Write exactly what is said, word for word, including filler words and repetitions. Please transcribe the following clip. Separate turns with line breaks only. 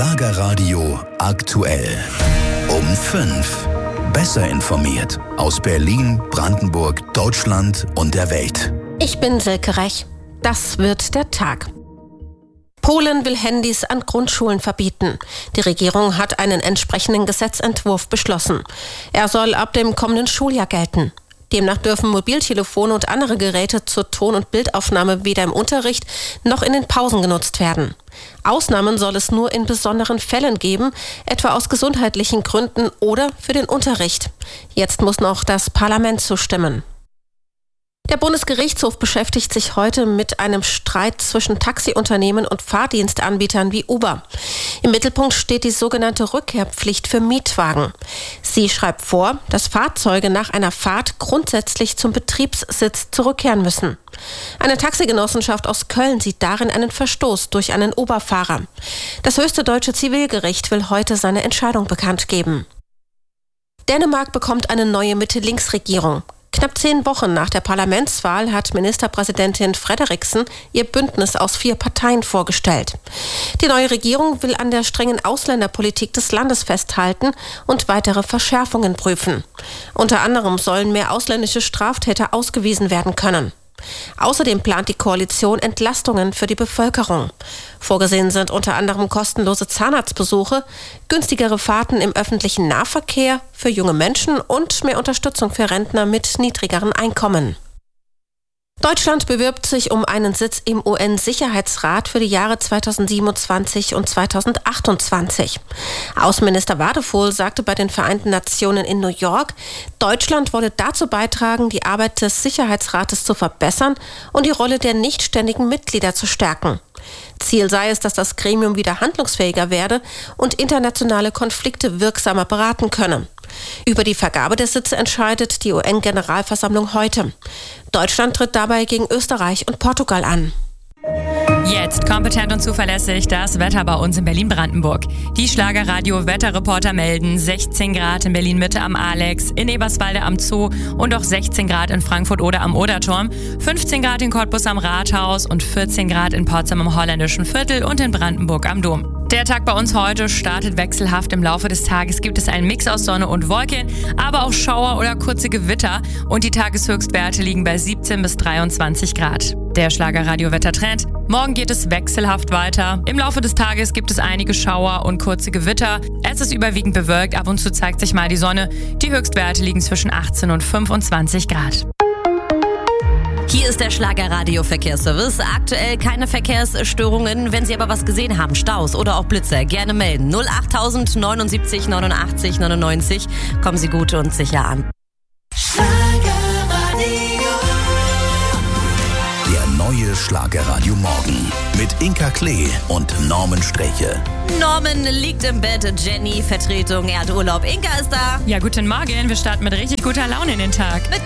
Schlagerradio aktuell. Um fünf. Besser informiert aus Berlin, Brandenburg, Deutschland und der Welt.
Ich bin Silke Rech. Das wird der Tag. Polen will Handys an Grundschulen verbieten. Die Regierung hat einen entsprechenden Gesetzentwurf beschlossen. Er soll ab dem kommenden Schuljahr gelten. Demnach dürfen Mobiltelefone und andere Geräte zur Ton- und Bildaufnahme weder im Unterricht noch in den Pausen genutzt werden. Ausnahmen soll es nur in besonderen Fällen geben, etwa aus gesundheitlichen Gründen oder für den Unterricht. Jetzt muss noch das Parlament zustimmen. Der Bundesgerichtshof beschäftigt sich heute mit einem Streit zwischen Taxiunternehmen und Fahrdienstanbietern wie Uber. Im Mittelpunkt steht die sogenannte Rückkehrpflicht für Mietwagen. Sie schreibt vor, dass Fahrzeuge nach einer Fahrt grundsätzlich zum Betriebssitz zurückkehren müssen. Eine Taxigenossenschaft aus Köln sieht darin einen Verstoß durch einen Uber-Fahrer. Das höchste deutsche Zivilgericht will heute seine Entscheidung bekannt geben. Dänemark bekommt eine neue Mitte-Links-Regierung. Knapp zehn Wochen nach der Parlamentswahl hat Ministerpräsidentin Frederiksen ihr Bündnis aus vier Parteien vorgestellt. Die neue Regierung will an der strengen Ausländerpolitik des Landes festhalten und weitere Verschärfungen prüfen. Unter anderem sollen mehr ausländische Straftäter ausgewiesen werden können. Außerdem plant die Koalition Entlastungen für die Bevölkerung. Vorgesehen sind unter anderem kostenlose Zahnarztbesuche, günstigere Fahrten im öffentlichen Nahverkehr für junge Menschen und mehr Unterstützung für Rentner mit niedrigeren Einkommen. Deutschland bewirbt sich um einen Sitz im U N-Sicherheitsrat für die Jahre zweitausendsiebenundzwanzig und zweitausendachtundzwanzig. Außenminister Wadephol sagte bei den Vereinten Nationen in New York, Deutschland wolle dazu beitragen, die Arbeit des Sicherheitsrates zu verbessern und die Rolle der nichtständigen Mitglieder zu stärken. Ziel sei es, dass das Gremium wieder handlungsfähiger werde und internationale Konflikte wirksamer beraten könne. Über die Vergabe der Sitze entscheidet die U N-Generalversammlung heute. Deutschland tritt dabei gegen Österreich und Portugal an.
Jetzt kompetent und zuverlässig das Wetter bei uns in Berlin-Brandenburg. Die Schlagerradio-Wetterreporter melden sechzehn Grad in Berlin-Mitte am Alex, in Eberswalde am Zoo und auch sechzehn Grad in Frankfurt oder am Oderturm, fünfzehn Grad in Cottbus am Rathaus und vierzehn Grad in Potsdam im Holländischen Viertel und in Brandenburg am Dom. Der Tag bei uns heute startet wechselhaft. Im Laufe des Tages gibt es einen Mix aus Sonne und Wolken, aber auch Schauer oder kurze Gewitter und die Tageshöchstwerte liegen bei siebzehn bis dreiundzwanzig Grad. Der Schlagerradio-Wettertrend. Morgen geht es wechselhaft weiter. Im Laufe des Tages gibt es einige Schauer und kurze Gewitter. Es ist überwiegend bewölkt, ab und zu zeigt sich mal die Sonne. Die Höchstwerte liegen zwischen achtzehn und fünfundzwanzig Grad.
Hier ist der Schlagerradio-Verkehrsservice. Aktuell keine Verkehrsstörungen. Wenn Sie aber was gesehen haben, Staus oder auch Blitzer, gerne melden. null achttausend neunundsiebzig neunundachtzig neunundneunzig. Kommen Sie gut und sicher an.
Der neue Schlagerradio Morgen mit Inka Klee und Norman Streche.
Norman liegt im Bett, Jenny Vertretung, er hat Urlaub. Inka ist da.
Ja, guten Morgen. Wir starten mit richtig guter Laune in den Tag.
Mit